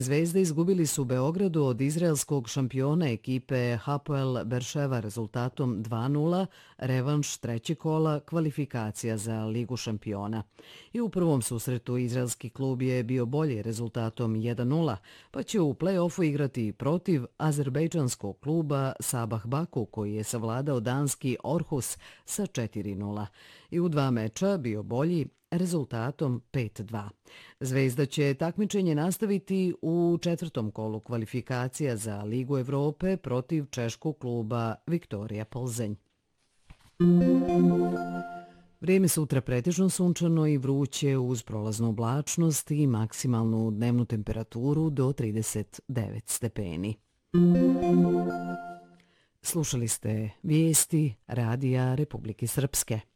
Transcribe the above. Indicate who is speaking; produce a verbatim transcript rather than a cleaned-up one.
Speaker 1: Zvezde izgubili su u Beogradu od izraelskog šampiona ekipe Hapoel Berševa rezultatom dva nula, revanš trećeg kola, kvalifikacija za Ligu šampiona. I u prvom susretu izraelski klub je bio bolji rezultatom jedan nula, pa će u play-offu igrati protiv azerbejdžanskog kluba Sabah Baku, koji je savladao danski Orhus sa četiri nula. I u dva meča bio bolji rezultatom pet dva. Zvezda će takmičenje nastaviti u četvrtom kolu kvalifikacija za Ligu Evrope protiv češkog kluba Viktorija Plzeň. Vrijeme sutra pretežno sunčano i vruće uz prolaznu oblačnost i maksimalnu dnevnu temperaturu do trideset devet stepeni. Slušali ste vijesti Radija Republike Srpske.